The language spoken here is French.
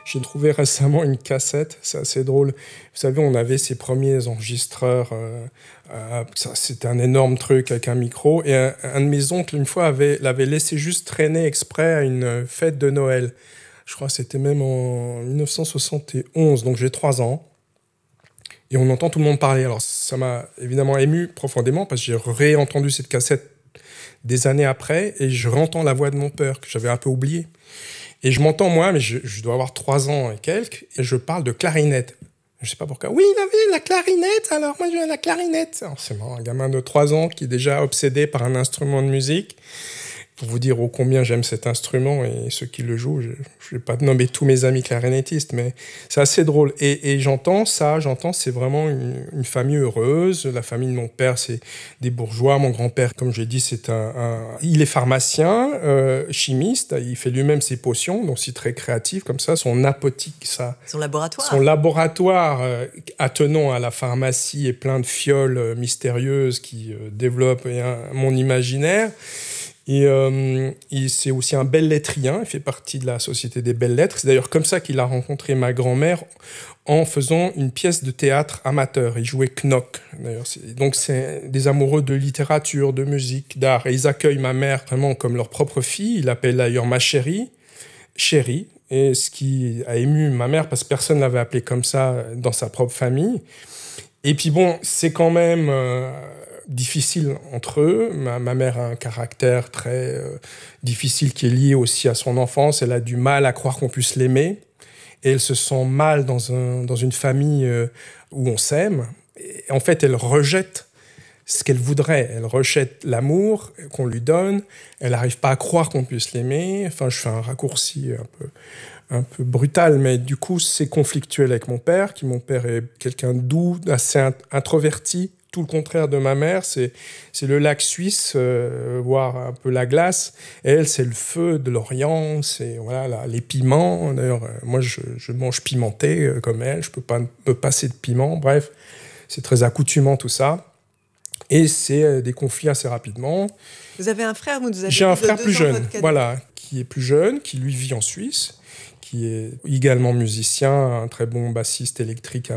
J'ai trouvé récemment une cassette, c'est assez drôle. Vous savez, on avait ces premiers enregistreurs, c'était un énorme truc avec un micro, et un de mes oncles, une fois, l'avait laissé juste traîner exprès à une fête de Noël. Je crois que c'était même en 1971, donc j'ai 3 ans. Et on entend tout le monde parler. Alors ça m'a évidemment ému profondément, parce que j'ai réentendu cette cassette des années après, et je réentends la voix de mon père, que j'avais un peu oublié. Et je m'entends moi, mais je dois avoir 3 ans et quelques, et je parle de clarinette. Je sais pas pourquoi. Oui, il avait la clarinette, alors moi je veux la clarinette. Alors c'est marrant, un gamin de 3 ans qui est déjà obsédé par un instrument de musique. Pour vous dire ô combien j'aime cet instrument et ceux qui le jouent, je ne vais pas nommer tous mes amis clarinettistes, mais c'est assez drôle. Et j'entends, c'est vraiment une famille heureuse. La famille de mon père, c'est des bourgeois. Mon grand-père, comme je l'ai dit, il est pharmacien, chimiste. Il fait lui-même ses potions, donc c'est très créatif comme ça. Son apothèque, son laboratoire. Son laboratoire attenant à la pharmacie est plein de fioles mystérieuses qui développent mon imaginaire. Et c'est aussi un bel lettrien, il fait partie de la Société des belles lettres. C'est d'ailleurs comme ça qu'il a rencontré ma grand-mère en faisant une pièce de théâtre amateur. Il jouait Knock, d'ailleurs. Donc c'est des amoureux de littérature, de musique, d'art. Et ils accueillent ma mère vraiment comme leur propre fille. Ils l'appellent d'ailleurs ma chérie. Et ce qui a ému ma mère, parce que personne ne l'avait appelée comme ça dans sa propre famille. Et puis bon, c'est quand même... difficile entre eux. Ma mère a un caractère très difficile qui est lié aussi à son enfance. Elle a du mal à croire qu'on puisse l'aimer. Et elle se sent mal dans une famille où on s'aime. Et en fait, elle rejette ce qu'elle voudrait. Elle rejette l'amour qu'on lui donne. Elle n'arrive pas à croire qu'on puisse l'aimer. Enfin, je fais un raccourci un peu brutal, mais du coup, c'est conflictuel avec mon père, mon père est quelqu'un de doux, assez introverti, tout le contraire de ma mère, c'est le lac suisse, voire un peu la glace. Et elle, c'est le feu de l'Orient, c'est voilà, les piments. D'ailleurs, moi, je mange pimenté comme elle, je peux pas me passer de piment. Bref, c'est très accoutumant tout ça. Et c'est des conflits assez rapidement. Vous avez un frère, vous nous avez dit, J'ai un frère plus jeune, voilà, qui est plus jeune, qui lui vit en Suisse, qui est également musicien, un très bon bassiste électrique